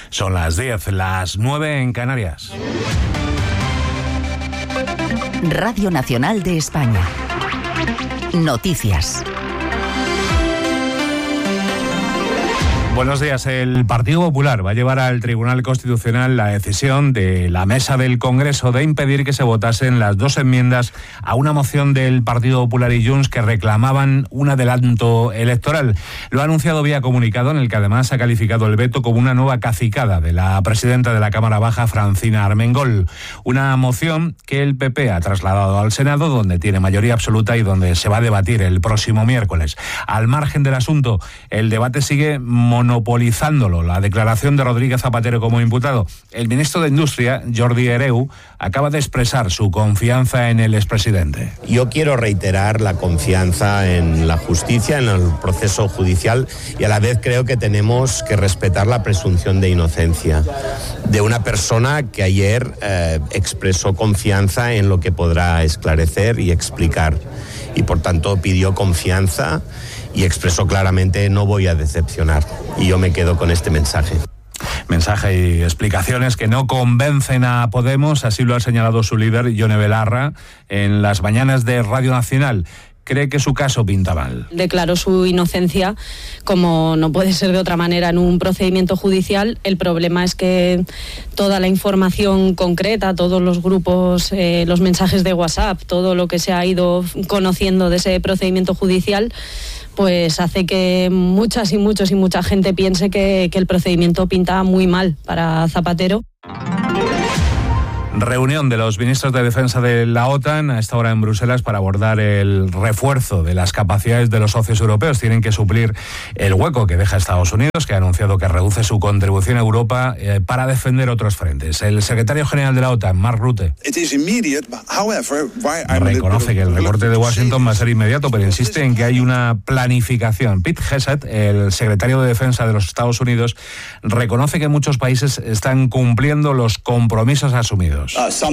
Son las 10, las 9 en Canarias. Radio Nacional de España. Noticias. Buenos días. El Partido Popular va a llevar al Tribunal Constitucional la decisión de la Mesa del Congreso de impedir que se votasen las dos enmiendas a una moción del Partido Popular y Junts que reclamaban un adelanto electoral. Lo ha anunciado vía comunicado, en el que además ha calificado el veto como una nueva cacicada de la presidenta de la Cámara Baja, Francina Armengol. Una moción que el PP ha trasladado al Senado, donde tiene mayoría absoluta y donde se va a debatir el próximo miércoles. Al margen del asunto, el debate sigue monopolizándolo. La declaración de Rodríguez Zapatero como imputado. El ministro de Industria, Jordi Hereu, acaba de expresar su confianza en el expresidente. Yo quiero reiterar la confianza en la justicia, en el proceso judicial, y a la vez creo que tenemos que respetar la presunción de inocencia de una persona que ayer expresó confianza en lo que podrá esclarecer y explicar, y por tanto pidió confianza y expresó claramente: no voy a decepcionar. Y yo me quedo con este mensaje. Mensaje y explicaciones que no convencen a Podemos, así lo ha señalado su líder, Ione Belarra, en las mañanas de Radio Nacional. Cree que su caso pinta mal. Declaró su inocencia, como no puede ser de otra manera, en un procedimiento judicial. El problema es que toda la información concreta, todos los grupos, los mensajes de WhatsApp, todo lo que se ha ido conociendo de ese procedimiento judicial, pues hace que mucha gente piense que el procedimiento pinta muy mal para Zapatero. Reunión de los ministros de Defensa de la OTAN a esta hora en Bruselas para abordar el refuerzo de las capacidades de los socios europeos. Tienen que suplir el hueco que deja Estados Unidos, que ha anunciado que reduce su contribución a Europa para defender otros frentes. El secretario general de la OTAN, Mark Rutte, reconoce que el recorte de Washington va a ser inmediato, pero insiste en que hay una planificación. Pete Hegseth, el secretario de Defensa de los Estados Unidos, reconoce que muchos países están cumpliendo los compromisos asumidos.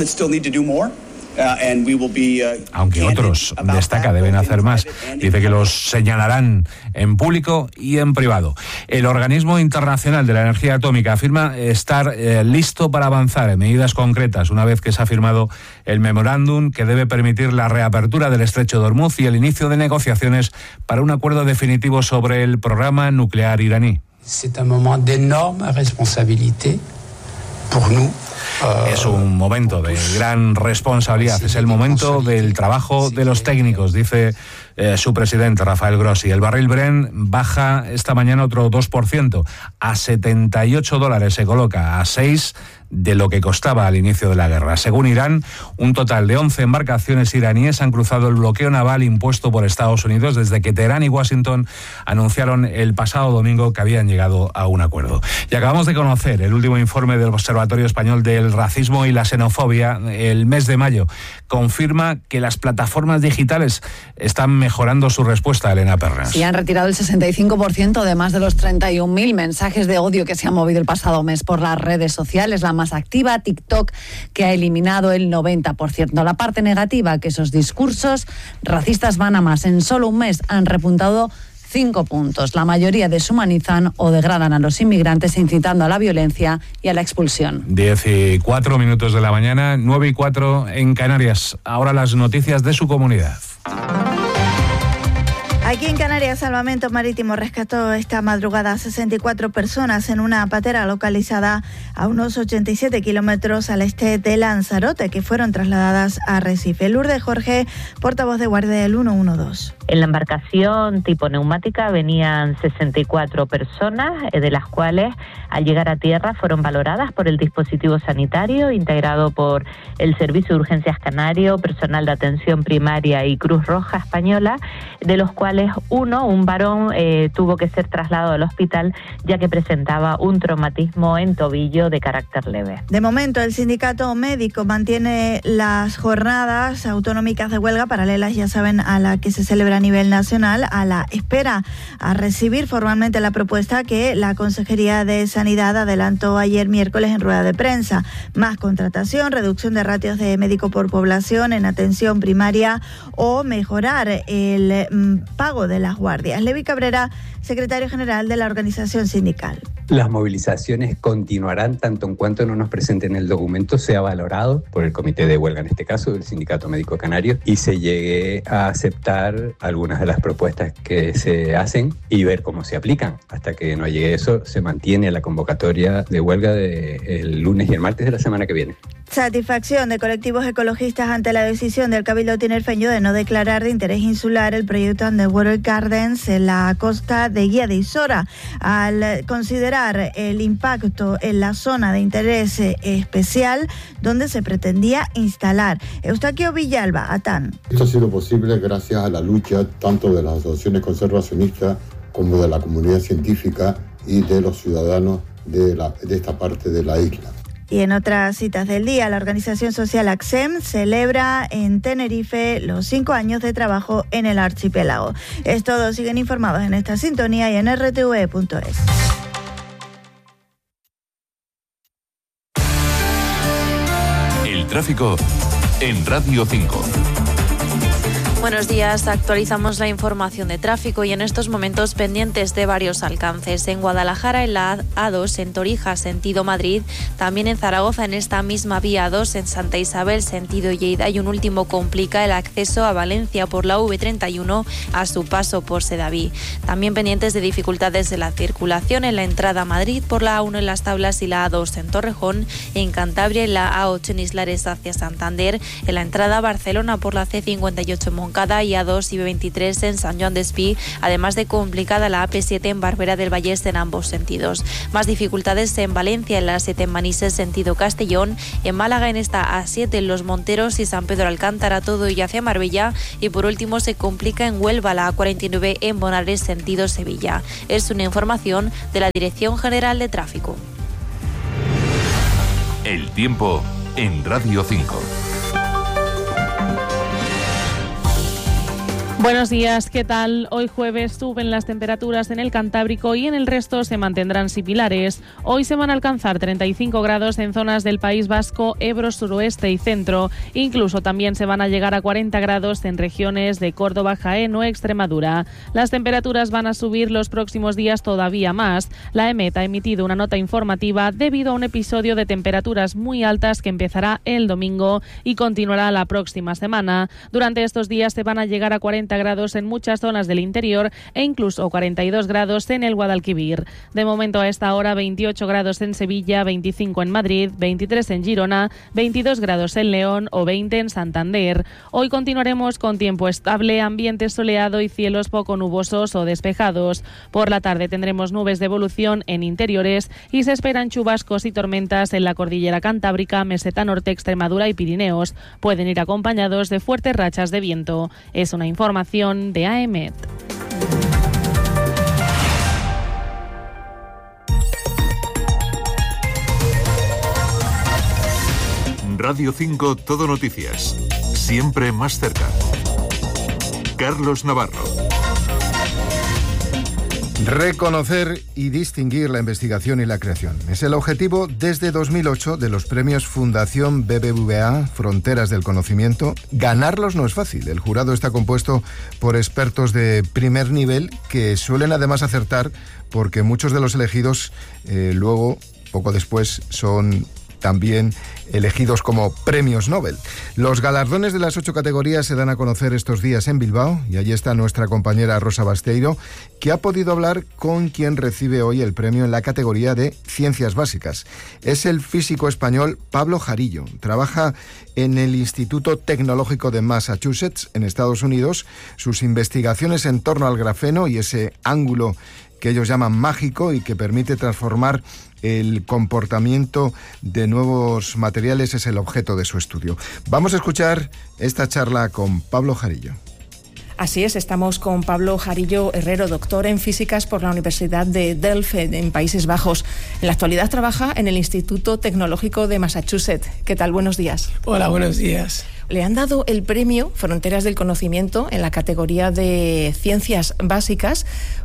Aunque otros, destaca, deben hacer más. Dice que los señalarán en público y en privado. El Organismo Internacional de la Energía Atómica afirma estar listo para avanzar en medidas concretas una vez que se ha firmado el memorándum que debe permitir la reapertura del Estrecho de Hormuz y el inicio de negociaciones para un acuerdo definitivo sobre el programa nuclear iraní. C'est un moment d'énorme responsabilité pour nous. Es un momento de gran responsabilidad, es el momento del trabajo de los técnicos, dice su presidente, Rafael Grossi. El barril Brent baja esta mañana otro 2%, a $78, se coloca a 6 de lo que costaba al inicio de la guerra. Según Irán, un total de 11 embarcaciones iraníes han cruzado el bloqueo naval impuesto por Estados Unidos desde que Teherán y Washington anunciaron el pasado domingo que habían llegado a un acuerdo. Y acabamos de conocer el último informe del Observatorio Español del Racismo y la Xenofobia. El mes de mayo confirma que las plataformas digitales están mejorando su respuesta, Elena Pernas. Sí, han retirado el 65% de más de los 31.000 mensajes de odio que se han movido el pasado mes por las redes sociales. La más activa, TikTok, que ha eliminado el 90%. La parte negativa, que esos discursos racistas van a más. En solo un mes han repuntado 5 puntos. La mayoría deshumanizan o degradan a los inmigrantes, incitando a la violencia y a la expulsión. 10:04 de la mañana, 9:04 en Canarias. Ahora las noticias de su comunidad. Aquí en Canarias, Salvamento Marítimo rescató esta madrugada a 64 personas en una patera localizada a unos 87 kilómetros al este de Lanzarote, que fueron trasladadas a Arrecife. Lourdes Jorge, portavoz de guardia del 112. En la embarcación tipo neumática venían 64 personas, de las cuales al llegar a tierra fueron valoradas por el dispositivo sanitario integrado por el Servicio de Urgencias Canario, personal de atención primaria y Cruz Roja Española, de los cuales un varón tuvo que ser trasladado al hospital ya que presentaba un traumatismo en tobillo de carácter leve. De momento, el sindicato médico mantiene las jornadas autonómicas de huelga paralelas, ya saben, a la que se celebra a nivel nacional, a la espera a recibir formalmente la propuesta que la Consejería de Sanidad adelantó ayer miércoles en rueda de prensa. Más contratación, reducción de ratios de médico por población en atención primaria o mejorar el pago pago de las guardias. Levi Cabrera, secretario general de la organización sindical. Las movilizaciones continuarán tanto en cuanto no nos presenten el documento, sea valorado por el comité de huelga, en este caso del Sindicato Médico Canario, y se llegue a aceptar algunas de las propuestas que se hacen y ver cómo se aplican. Hasta que no llegue eso, se mantiene la convocatoria de huelga el lunes y el martes de la semana que viene. Satisfacción de colectivos ecologistas ante la decisión del Cabildo tinerfeño de no declarar de interés insular el proyecto Underwater Gardens en la costa de Guía de Isora, al considerar el impacto en la zona de interés especial donde se pretendía instalar. Eustaquio Villalba, ATAN. Esto ha sido posible gracias a la lucha tanto de las asociaciones conservacionistas como de la comunidad científica y de los ciudadanos de esta parte de la isla. Y en otras citas del día, la organización social ACSEM celebra en Tenerife los 5 años de trabajo en el archipiélago. Es todo, siguen informados en esta sintonía y en rtv.es. El tráfico en Radio 5. Buenos días, actualizamos la información de tráfico y en estos momentos pendientes de varios alcances. En Guadalajara, en la A2, en Torija, sentido Madrid, también en Zaragoza, en esta misma vía A2, en Santa Isabel, sentido Lleida, y un último complica el acceso a Valencia por la V31 a su paso por Sedaví. También pendientes de dificultades de la circulación en la entrada a Madrid por la A1 en Las Tablas y la A2 en Torrejón, en Cantabria, en la A8 en Islares hacia Santander, en la entrada a Barcelona por la C58 en Moncada y A2 y B23 en San Joan d'Espí, además de complicada la AP7 en Barbera del Vallés en ambos sentidos. Más dificultades en Valencia, en la A7 en Manises sentido Castellón, en Málaga en esta A7 en Los Monteros y San Pedro Alcántara todo y hacia Marbella, y por último se complica en Huelva la A49 en Bonares sentido Sevilla. Es una información de la Dirección General de Tráfico. El tiempo en Radio 5. Buenos días, ¿qué tal? Hoy jueves suben las temperaturas en el Cantábrico y en el resto se mantendrán similares. Hoy se van a alcanzar 35 grados en zonas del País Vasco, Ebro, suroeste y centro. Incluso también se van a llegar a 40 grados en regiones de Córdoba, Jaén o Extremadura. Las temperaturas van a subir los próximos días todavía más. La EMET ha emitido una nota informativa debido a un episodio de temperaturas muy altas que empezará el domingo y continuará la próxima semana. Durante estos días se van a llegar a 40 grados en muchas zonas del interior e incluso 42 grados en el Guadalquivir. De momento a esta hora 28 grados en Sevilla, 25 en Madrid, 23 en Girona, 22 grados en León o 20 en Santander. Hoy continuaremos con tiempo estable, ambiente soleado y cielos poco nubosos o despejados. Por la tarde tendremos nubes de evolución en interiores y se esperan chubascos y tormentas en la cordillera Cantábrica, Meseta Norte, Extremadura y Pirineos. Pueden ir acompañados de fuertes rachas de viento. Es una información de AEMET. Radio 5 Todo Noticias. Siempre más cerca. Carlos Navarro. Reconocer y distinguir la investigación y la creación. Es el objetivo desde 2008 de los premios Fundación BBVA Fronteras del Conocimiento. Ganarlos no es fácil. El jurado está compuesto por expertos de primer nivel que suelen además acertar porque muchos de los elegidos luego, poco después, son también elegidos como premios Nobel. Los galardones de las 8 categorías se dan a conocer estos días en Bilbao y allí está nuestra compañera Rosa Basteiro, que ha podido hablar con quien recibe hoy el premio en la categoría de Ciencias Básicas. Es el físico español Pablo Jarillo. Trabaja en el Instituto Tecnológico de Massachusetts, en Estados Unidos. Sus investigaciones en torno al grafeno y ese ángulo que ellos llaman mágico y que permite transformar el comportamiento de nuevos materiales es el objeto de su estudio. Vamos a escuchar esta charla con Pablo Jarillo. Así es, estamos con Pablo Jarillo Herrero, doctor en físicas por la Universidad de Delft, en Países Bajos. En la actualidad trabaja en el Instituto Tecnológico de Massachusetts. ¿Qué tal? Buenos días. Hola, buenos días. Le han dado el premio Fronteras del Conocimiento en la categoría de Ciencias Básicas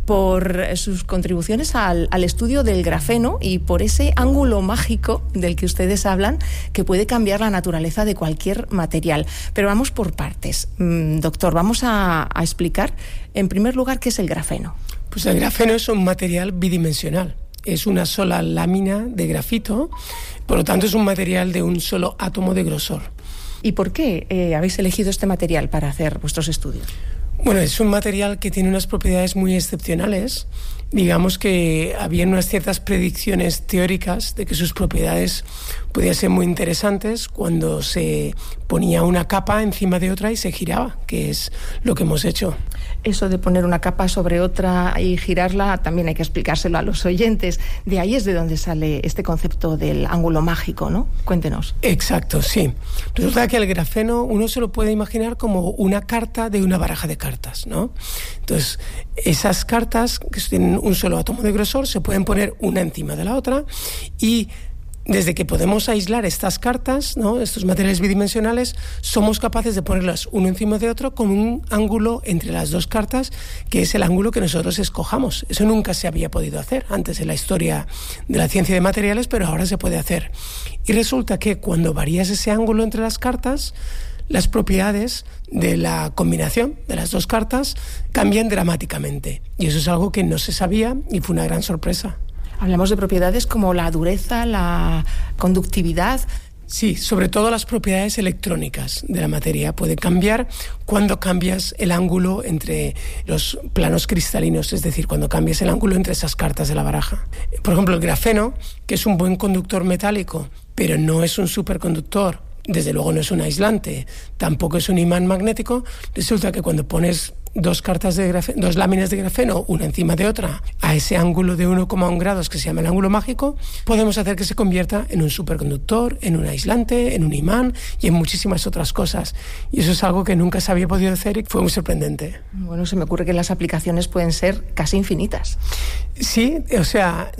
por sus contribuciones al estudio del grafeno y por ese ángulo mágico del que ustedes hablan, que puede cambiar la naturaleza de cualquier material. Pero vamos por partes. Doctor, vamos a explicar, en primer lugar, ¿qué es el grafeno? Pues el grafeno es un material bidimensional. Es una sola lámina de grafito, por lo tanto es un material de un solo átomo de grosor. ¿Y por qué habéis elegido este material para hacer vuestros estudios? Bueno, es un material que tiene unas propiedades muy excepcionales. Digamos que había unas ciertas predicciones teóricas de que sus propiedades podían ser muy interesantes cuando se ponía una capa encima de otra y se giraba, que es lo que hemos hecho. Eso de poner una capa sobre otra y girarla también hay que explicárselo a los oyentes. De ahí es de donde sale este concepto del ángulo mágico, ¿no? Cuéntenos. Exacto, sí. Resulta que el grafeno uno se lo puede imaginar como una carta de una baraja de cartas, ¿no? Entonces, esas cartas que tienen un solo átomo de grosor se pueden poner una encima de la otra y desde que podemos aislar estas cartas, ¿no?, estos materiales bidimensionales, somos capaces de ponerlas uno encima de otro con un ángulo entre las dos cartas, que es el ángulo que nosotros escojamos. Eso nunca se había podido hacer antes en la historia de la ciencia de materiales, pero ahora se puede hacer. Y resulta que cuando varías ese ángulo entre las cartas, las propiedades de la combinación de las dos cartas cambian dramáticamente. Y eso es algo que no se sabía y fue una gran sorpresa. Hablamos de propiedades como la dureza, la conductividad. Sí, sobre todo las propiedades electrónicas de la materia pueden cambiar cuando cambias el ángulo entre los planos cristalinos, es decir, cuando cambias el ángulo entre esas cartas de la baraja. Por ejemplo, el grafeno, que es un buen conductor metálico, pero no es un superconductor, desde luego no es un aislante, tampoco es un imán magnético, resulta que cuando pones dos láminas de grafeno, una encima de otra, a ese ángulo de 1,1 grados que se llama el ángulo mágico, podemos hacer que se convierta en un superconductor, en un aislante, en un imán y en muchísimas otras cosas. Y eso es algo que nunca se había podido hacer y fue muy sorprendente. Bueno, se me ocurre que las aplicaciones pueden ser casi infinitas. Sí, o sea,